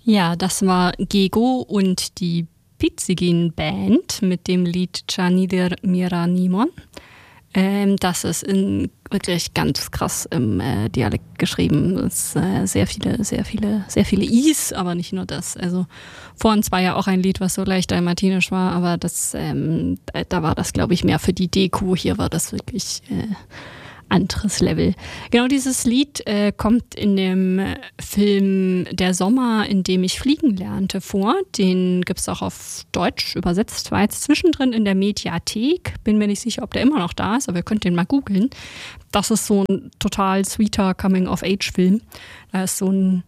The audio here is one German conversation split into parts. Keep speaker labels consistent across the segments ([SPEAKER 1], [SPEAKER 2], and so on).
[SPEAKER 1] Ja, das war Gego und die Pizzigin Band mit dem Lied Čanidir Miranimon. Das ist wirklich ganz krass im Dialekt geschrieben. Es ist sehr viele Is, aber nicht nur das. Also vorhin war ja auch ein Lied, was so leicht dalmatinisch war, aber das, da war das, glaube ich, mehr für die Deko. Hier war das wirklich anderes Level. Genau dieses Lied kommt in dem Film Der Sommer, in dem ich fliegen lernte, vor. Den gibt es auch auf Deutsch übersetzt. War jetzt zwischendrin in der Mediathek. Bin mir nicht sicher, ob der immer noch da ist, aber ihr könnt den mal googeln. Das ist so ein total sweeter Coming-of-Age-Film. Da ist so ein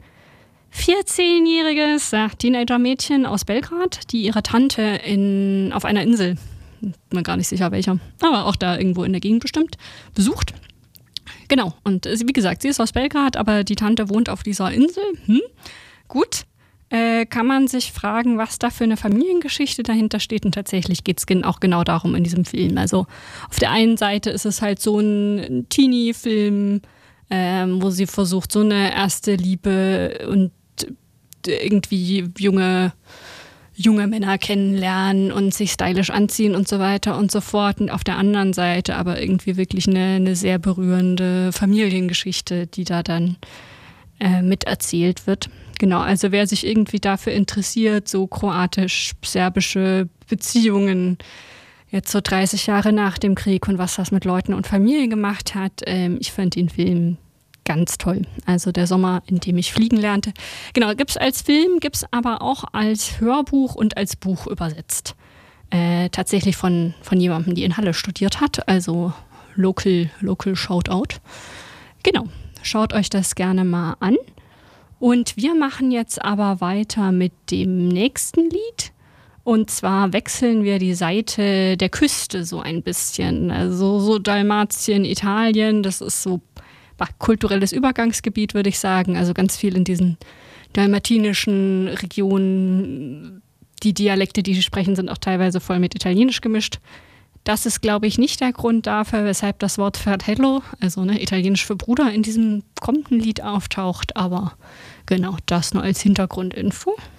[SPEAKER 1] 14-jähriges Teenager-Mädchen aus Belgrad, die ihre Tante auf einer Insel, bin mir gar nicht sicher welcher, aber auch da irgendwo in der Gegend bestimmt, besucht. Genau, und wie gesagt, sie ist aus Belgrad, aber die Tante wohnt auf dieser Insel. Gut, kann man sich fragen, was da für eine Familiengeschichte dahinter steht. Und tatsächlich geht es auch genau darum in diesem Film. Also auf der einen Seite ist es halt so ein Teenie-Film, wo sie versucht, so eine erste Liebe und irgendwie junge Männer kennenlernen und sich stylisch anziehen und so weiter und so fort. Und auf der anderen Seite aber irgendwie wirklich eine sehr berührende Familiengeschichte, die da dann miterzählt wird. Genau, also wer sich irgendwie dafür interessiert, so kroatisch-serbische Beziehungen jetzt so 30 Jahre nach dem Krieg und was das mit Leuten und Familie gemacht hat, ich fand den Film ganz toll. Also Der Sommer, in dem ich fliegen lernte. Genau, gibt es als Film, gibt es aber auch als Hörbuch und als Buch übersetzt. Tatsächlich von jemandem, die in Halle studiert hat. Also Local Shoutout. Genau, schaut euch das gerne mal an. Und wir machen jetzt aber weiter mit dem nächsten Lied. Und zwar wechseln wir die Seite der Küste so ein bisschen. Also so Dalmatien, Italien, das ist so kulturelles Übergangsgebiet, würde ich sagen. Also ganz viel in diesen dalmatinischen Regionen. Die Dialekte, die sie sprechen, sind auch teilweise voll mit Italienisch gemischt. Das ist, glaube ich, nicht der Grund dafür, weshalb das Wort Fratello, also Italienisch für Bruder, in diesem kommenden Lied auftaucht. Aber genau, das nur als Hintergrundinfo.